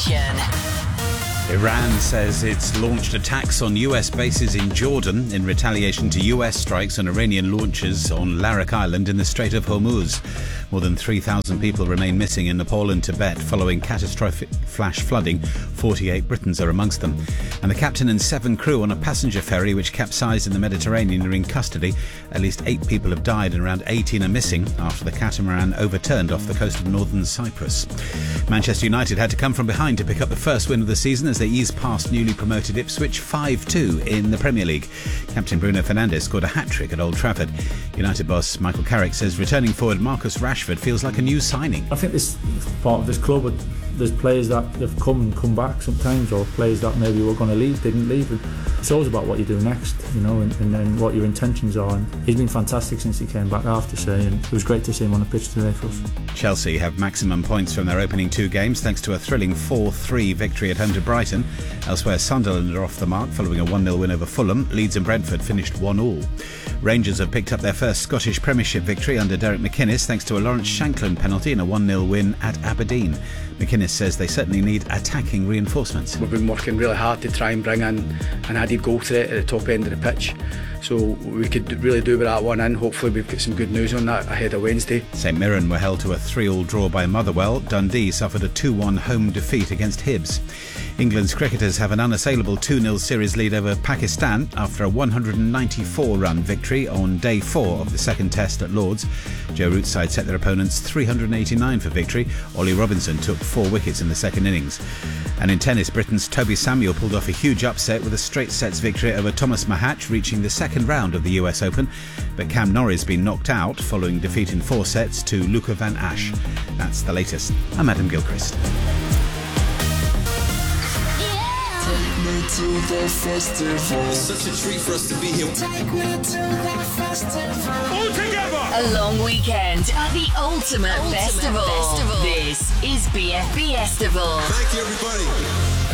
Nation. Iran says it's launched attacks on US bases in Jordan in retaliation to US strikes on Iranian launches on Larak Island in the Strait of Hormuz. More than 3,000 people remain missing in Nepal and Tibet following catastrophic flash flooding. 48 Britons are amongst them. And the captain and 7 crew on a passenger ferry which capsized in the Mediterranean are in custody. At least 8 people have died and around 18 are missing after the catamaran overturned off the coast of northern Cyprus. Manchester United had to come from behind to pick up the first win of the season as they eased past newly promoted Ipswich 5-2 in the Premier League. Captain Bruno Fernandes scored a hat-trick at Old Trafford. United boss Michael Carrick says returning forward Marcus Rashford feels like a new signing. I think this part of this club, there's players that have come and come back sometimes, or players that maybe were going to leave, didn't leave. And it's always about what you do next, you know, and then what your intentions are. And he's been fantastic since he came back, I have to say, and it was great to see him on the pitch today for us. Chelsea have maximum points from their opening 2 games thanks to a thrilling 4-3 victory at home to Brighton. Elsewhere, Sunderland are off the mark following a 1-0 win over Fulham. Leeds and Brentford finished 1-1. Rangers have picked up their first Scottish Premiership victory under Derek McInnes thanks to a Lawrence Shankland penalty in a 1-0 win at Aberdeen. McInnes says they certainly need attacking reinforcements. We've been working really hard to try and bring in an added goal threat at the top end of the pitch, so we could really do with that one in. Hopefully we've got some good news on that ahead of Wednesday. St Mirren were held to a 3-3 draw by Motherwell. Dundee suffered a 2-1 home defeat against Hibs. England's cricketers have an unassailable 2-0 series lead over Pakistan after a 194-run victory on day 4 of the second test at Lords. Joe Root's side set their opponents 389 for victory. Ollie Robinson took 4 wickets in the second innings. And in tennis, Britain's Toby Samuel pulled off a huge upset with a straight sets victory over Thomas Mahatch, reaching the second round of the US Open. But Cam Norrie has been knocked out following defeat in 4 sets to Luca van Asch. That's the latest. I'm Adam Gilchrist. To the festival. It's such a treat for us to be here. Take me to the festival. All together! A long weekend at the Ultimate Festival. This is BFB Festival. Thank you, everybody.